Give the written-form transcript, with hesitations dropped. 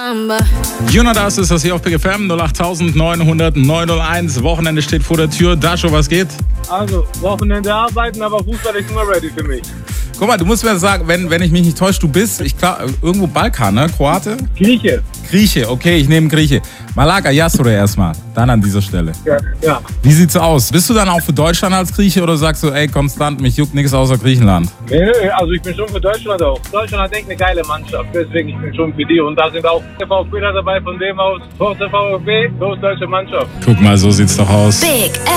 Jonas ist das hier auf Big FM 08900 901. Wochenende steht vor der Tür. Dasho, was geht? Also, Wochenende arbeiten, aber Fußball ist immer ready für mich. Guck mal, du musst mir sagen, wenn ich mich nicht täusche, du bist, irgendwo Balkan, ne? Kroate? Grieche. Grieche, okay, ich nehme Grieche. Malaga Yasure erstmal, dann an dieser Stelle. Ja. Wie sieht's aus? Bist du dann auch für Deutschland als Grieche oder sagst du, ey, konstant, mich juckt nichts außer Griechenland? Nee, also ich bin schon für Deutschland auch. Deutschland hat echt eine geile Mannschaft, deswegen ich bin schon für die. Und da sind auch der VfB dabei, von dem aus, große VfB, große deutsche Mannschaft. Guck mal, so sieht's doch aus. Big